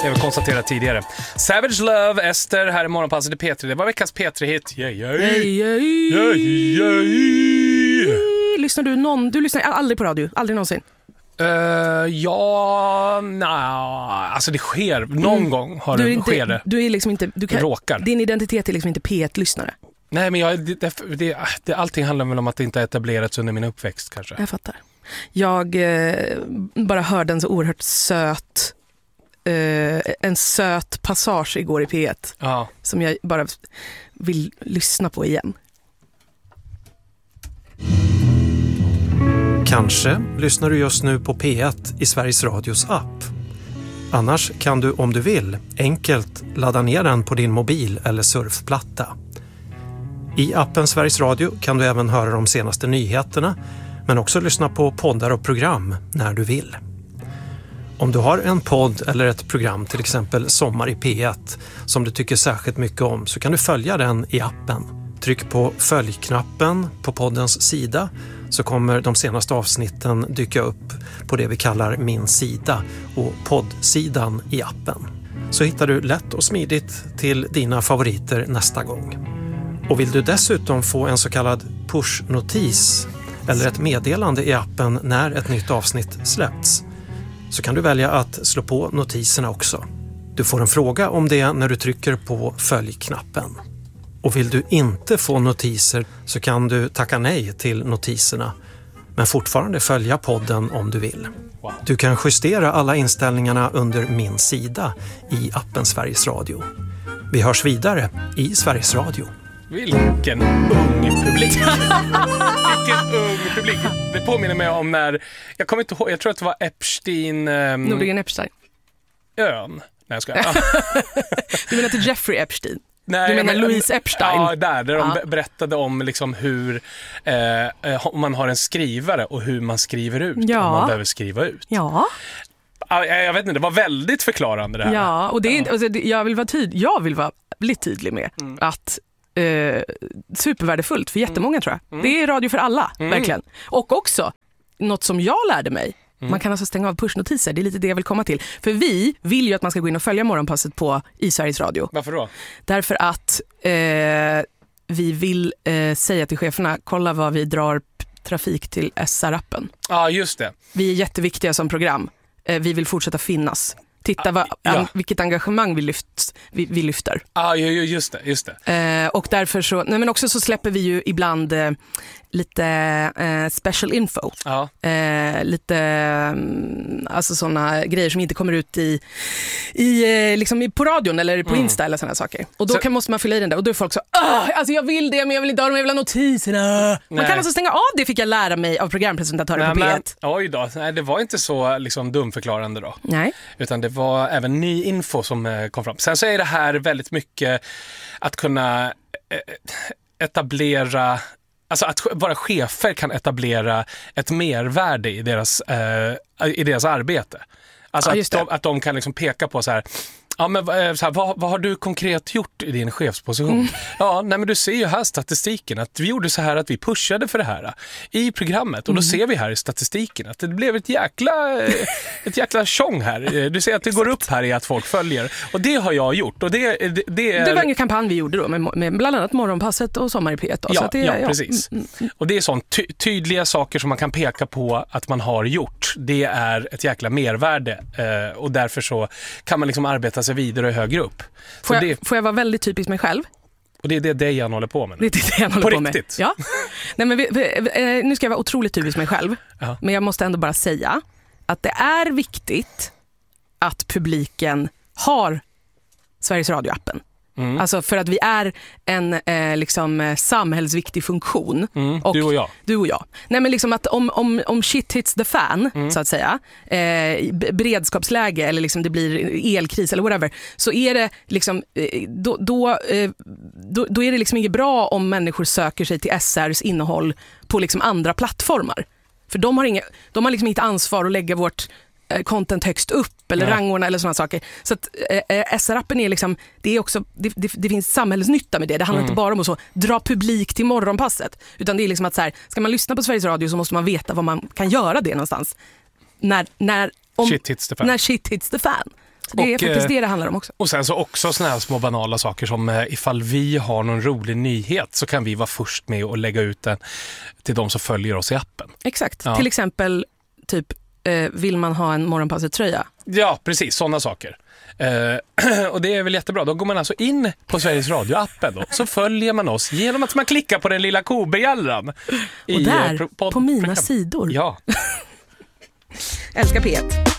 Det har vi konstaterat tidigare. Savage Love, Ester, här i Morgonpasset i P3. Det var veckans P3-hit. Lyssnar du någon? Du lyssnar aldrig på radio, aldrig någonsin. Alltså det sker. Någon gång har sker det. Du är liksom inte, din identitet är liksom inte P1-lyssnare. Nej, men allting handlar väl om att det inte har etablerats under min uppväxt kanske. Jag fattar. Jag bara hörde en så oerhört en söt passage igår i P1 som jag bara vill lyssna på igen. Kanske lyssnar du just nu på P1 i Sveriges Radios app. Annars kan du, om du vill, enkelt ladda ner den på din mobil eller surfplatta. I appen Sveriges Radio kan du även höra de senaste nyheterna, men också lyssna på poddar och program när du vill. Om du har en podd eller ett program, till exempel Sommar i P1, som du tycker särskilt mycket om, så kan du följa den i appen. Tryck på följknappen på poddens sida så kommer de senaste avsnitten dyka upp på det vi kallar Min sida och poddsidan i appen. Så hittar du lätt och smidigt till dina favoriter nästa gång. Och vill du dessutom få en så kallad push-notis eller ett meddelande i appen när ett nytt avsnitt släppts, så kan du välja att slå på notiserna också. Du får en fråga om det när du trycker på följknappen. Och vill du inte få notiser så kan du tacka nej till notiserna, men fortfarande följa podden om du vill. Wow. Du kan justera alla inställningarna under Min sida i appen Sveriges Radio. Vi hörs vidare i Sveriges Radio. Vilken ung publik. Vilken ung publik. Det påminner mig om när, jag kommer inte ihåg, jag tror att det var Epstein. Nordligen Epstein. Ön. Nej, jag ska. Du menar till Jeffrey Epstein? Nej, du menar Louise Epstein? Ja, där de berättade om liksom hur om man har en skrivare och hur man skriver ut. Om man behöver skriva ut. Ja. Jag vet inte, det var väldigt förklarande det här. Ja, och det är, alltså, jag vill vara lite tydlig med att supervärdefullt för jättemånga, tror jag. Det är radio för alla, verkligen. Och också, något som jag lärde mig, man kan alltså stänga av pushnotiser. Det är lite det jag vill komma till. För vi vill ju att man ska gå in och följa Morgonpasset i Sveriges Radio. Varför då? Därför att vi vill säga till cheferna, kolla vad vi drar trafik till SR-appen. Ja, just det. Vi är jätteviktiga som program. Vi vill fortsätta finnas. Titta vilket engagemang vi lyfter. Ja, just det. Och därför så, men också så släpper vi ju ibland lite special info. Ja. Lite alltså såna grejer som inte kommer ut liksom på radion eller på Insta eller såna saker. Och då måste man fylla i den där. Och då är folk så, alltså jag vill det, men jag vill inte ha dem, jag vill ha notiserna. Man kan alltså stänga av det, fick jag lära mig av programpresentatörer på P1. Oj då, nej, det var inte så liksom dumförklarande då. Nej. Utan det var även ny info som kom fram. Sen så är det här väldigt mycket att kunna etablera, alltså att bara chefer kan etablera ett mervärde i deras arbete. Alltså att de kan liksom peka på så här, ja, men så här, vad har du konkret gjort i din chefsposition? Ja, nej, men du ser ju här statistiken att vi gjorde så här att vi pushade för det här i programmet, och då ser vi här i statistiken att det blev ett jäkla tjong här. Du ser att det går upp här i att folk följer, och det har jag gjort, och det var en kampanj vi gjorde då med bland annat Morgonpasset och Sommar i P1. Ja, precis. Och det är sånt tydliga saker som man kan peka på att man har gjort. Det är ett jäkla mervärde, och därför så kan man liksom arbeta sig vidare och högre upp. Får jag vara väldigt typisk mig själv? Och det är det Dejan håller på med nu. Det är det jag håller på med. Riktigt. Ja. Nej, men nu ska jag vara otroligt typisk mig själv. Aha. Men jag måste ändå bara säga att det är viktigt att publiken har Sveriges Radio-appen. Alltså för att vi är en liksom samhällsviktig funktion. Och du och jag. Nej, men liksom att om shit hits the fan, så att säga, beredskapsläge eller liksom det blir elkris eller whatever, så är det liksom då är det liksom inte bra om människor söker sig till SRs innehåll på liksom andra plattformar. För de har liksom inte ansvar att lägga vårt content högst upp eller rangordna eller sådana saker. Så att SR-appen är liksom, det är också, det finns samhällsnytta med det. Det handlar inte bara om att dra publik till Morgonpasset, utan det är liksom att så här, ska man lyssna på Sveriges Radio så måste man veta var man kan göra det någonstans. När shit hits the fan. När shit hits the fan. Det är faktiskt det handlar om också. Och sen så också såna här små banala saker som ifall vi har någon rolig nyhet så kan vi vara först med att lägga ut den till de som följer oss i appen. Exakt. Till exempel typ vill man ha en morgonpasset-tröja? Ja, precis. Sådana saker. Och det är väl jättebra. Då går man alltså in på Sveriges Radio-appen då, så följer man oss genom att man klickar på den lilla kobegallran. Och där, på mina sidor. Ja. Älskar P1.